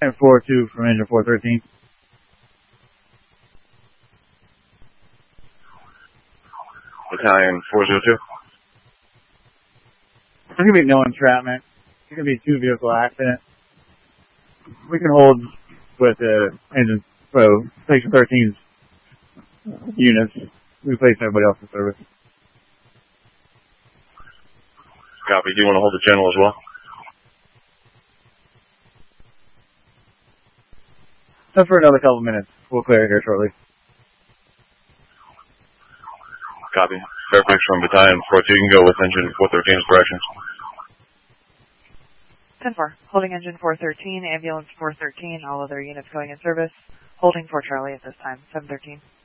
And 4-2 from engine 413. Battalion 402. There's going to be no entrapment. It's going to be a 2-vehicle accident. We can hold with engine, Station 13's units. We place everybody else in service. Copy. Do you want to hold the channel as well? Just for another couple minutes. We'll clear it here shortly. Copy. Fairfax from Battalion 4-2. You can go with engine 413's directions. 10-4. Holding engine 413, ambulance 413, all other units going in service. Holding for Charlie at this time. 713.